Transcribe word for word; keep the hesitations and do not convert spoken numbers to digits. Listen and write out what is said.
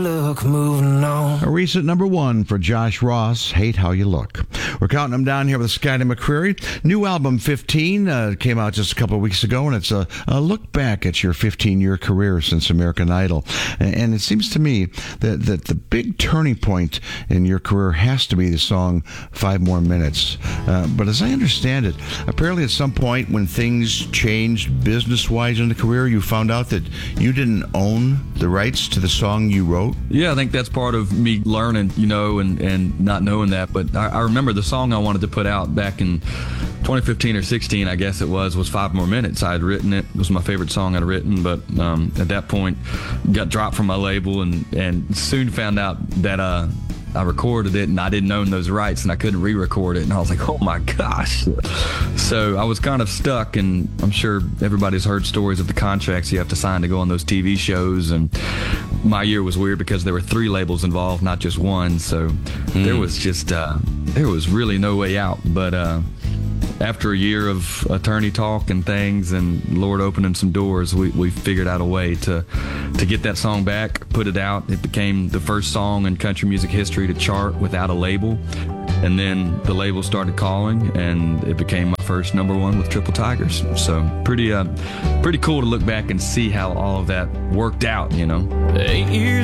look, moving on. A recent number one for Josh Ross, Hate How You Look. We're counting them down here with Scotty McCreery. New album fifteen uh, came out just a couple of weeks ago, and it's a, a look back at your fifteen-year career since American Idol. And, and it seems to me that, that the big turning point in your career has to be the song Five More Minutes. Uh, but as I understand it, apparently at some point when things changed business-wise in the career, you found out that you didn't own the rights to the song you wrote? Yeah, I think that's part of me learning, you know, and, and not knowing that. But I, I remember the song I wanted to put out back in twenty fifteen or sixteen, I guess it was, was Five More Minutes. I had written it. It was my favorite song I'd written, but um, at that point, got dropped from my label and, and soon found out that uh, I recorded it and I didn't own those rights and I couldn't re-record it. And I was like, oh my gosh. So I was kind of stuck, and I'm sure everybody's heard stories of the contracts you have to sign to go on those T V shows. And my year was weird because there were three labels involved, not just one. So mm. there was just, uh, there was really no way out. But uh, after a year of attorney talk and things and Lord opening some doors, we, we figured out a way to to get that song back, put it out. It became the first song in country music history to chart without a label. And then the label started calling, and it became my first number one with Triple Tigers. So pretty uh, pretty cool to look back and see how all of that worked out, you know. Eight years